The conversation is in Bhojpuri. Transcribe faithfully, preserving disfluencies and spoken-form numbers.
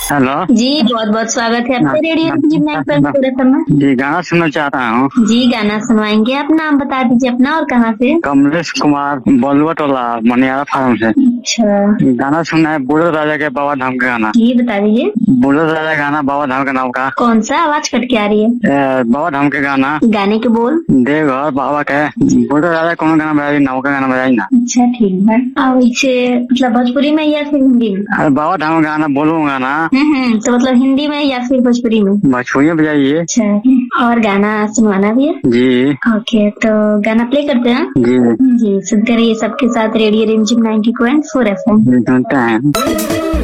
हेलो जी बहुत बहुत स्वागत है आपका रेडियो रिमझिम नाइन पॉइंट फोर एफ एम में। जी, गाना सुनना चाहता हूँ। जी गाना सुनवाएंगे। आप नाम बता दीजिए अपना और कहाँ से। कमलेश कुमार, बलुआ टोला, मनियारा फार्म से। अच्छा गाना सुनना है बुलर राजा के बाबा धाम का गाना। जी बता दीजिए बुलर राजा गाना बाबा धाम के नाम का। कौन सा। आवाज कट के आ रही है। ए, बाबा धाम के गाना। गाने के बोल। देवघर बाबा के बुलर राजा कौन गाना बजाई, नाव का गाना बजाई ना। अच्छा ठीक है। और इसे मतलब भोजपुरी में या फिर हिंदी में। अरे बाबा धाम का गाना बोलूंगा ना। हम्म हम्म, तो मतलब हिंदी में या फिर भोजपुरी में। भोजपुरी में बजाइए। अच्छा और गाना सुनवाना भी है। जी ओके तो गाना प्ले करते हैं। जी जी सुनते रहिए सबके साथ रेडियो रिमझिम नाइन्टी पॉइंट फोर एफ एम। सुनते हैं।